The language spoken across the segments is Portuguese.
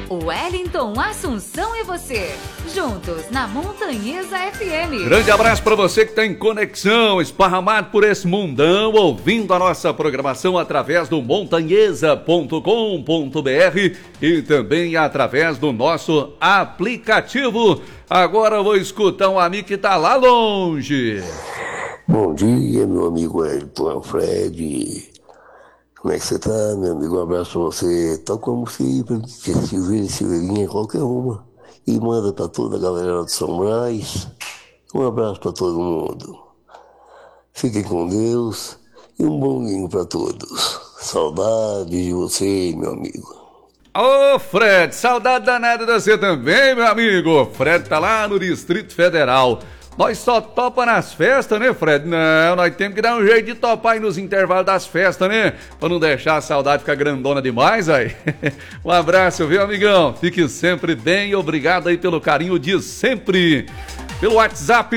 Wellington, Assunção e você, juntos na Montanhesa FM. Grande abraço para você que está em conexão, esparramado por esse mundão, ouvindo a nossa programação através do montanhesa.com.br e também através do nosso aplicativo. Agora eu vou escutar um amigo que está lá longe. Bom dia, meu amigo Wellington Alfred. Como é que você tá, meu amigo? Um abraço pra você. Toca uma música aí pra Silveirinha, qualquer uma. E manda pra toda a galera de São Brás. Um abraço pra todo mundo. Fiquem com Deus e um bom domingo pra todos. Saudades de você, meu amigo. Ô Fred, saudade danada de você também, meu amigo. Fred tá lá no Distrito Federal. Nós só topa nas festas, né, Fred? Não, nós temos que dar um jeito de topar aí nos intervalos das festas, né? Pra não deixar a saudade ficar grandona demais, aí. Um abraço, viu, amigão? Fique sempre bem, obrigado aí pelo carinho de sempre. Pelo WhatsApp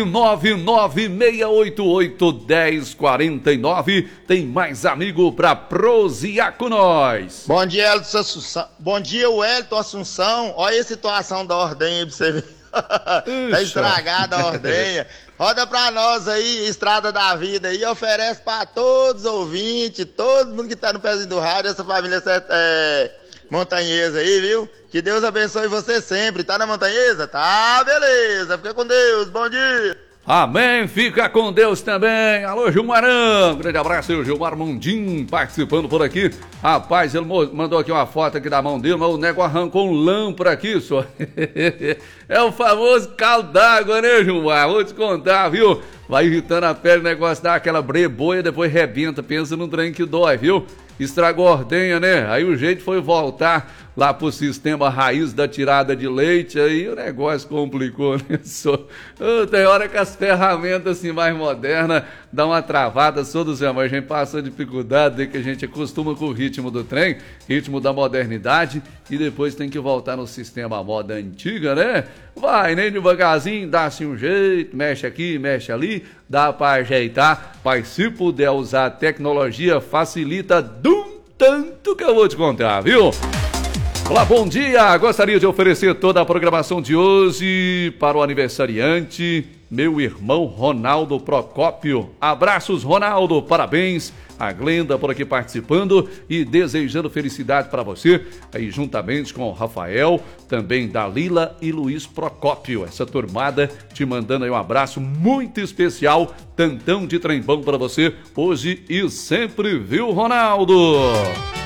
996881049, tem mais amigo pra prosear com nós. Bom dia, Elton Assunção. Bom dia, Wellington Assunção. Olha a situação da ordenha aí pra você ver. Tá estragada a ordenha. Roda pra nós aí, Estrada da Vida aí, oferece pra todos os ouvintes, todo mundo que tá no pezinho do rádio, essa família montanhesa aí, viu? Que Deus abençoe você sempre. Tá na montanhesa? Tá, beleza. Fica com Deus. Bom dia. Amém, fica com Deus também. Alô, Gilmarão, grande abraço aí, o Gilmar Mundim participando por aqui. Rapaz, ele mandou aqui uma foto aqui da mão dele, mas o nego arrancou um lâmpara aqui, só. É o famoso caldo d'água, né, Gilmar? Vou te contar, viu? Vai irritando a pele, o negócio dá aquela breboia, depois rebenta, pensa num trem que dói, viu? Estragou a ordenha, né? Aí o jeito foi voltar lá pro sistema raiz da tirada de leite, aí o negócio complicou, né? Tem hora que as ferramentas assim mais modernas dão uma travada, só do céu, mas a gente passa dificuldade, de que a gente acostuma com o ritmo do trem, ritmo da modernidade, e depois tem que voltar no sistema moda antiga, né? Vai, nem devagarzinho, dá-se um jeito, mexe aqui, mexe ali, dá pra ajeitar, mas se puder usar a tecnologia, facilita tanto que eu vou te contar, viu? Olá, bom dia! Gostaria de oferecer toda a programação de hoje para o aniversariante, meu irmão Ronaldo Procópio. Abraços, Ronaldo, parabéns! A Glenda por aqui participando e desejando felicidade para você, aí juntamente com o Rafael, também Dalila e Luiz Procópio. Essa turmada te mandando aí um abraço muito especial, tantão de trembão para você, hoje e sempre, viu, Ronaldo?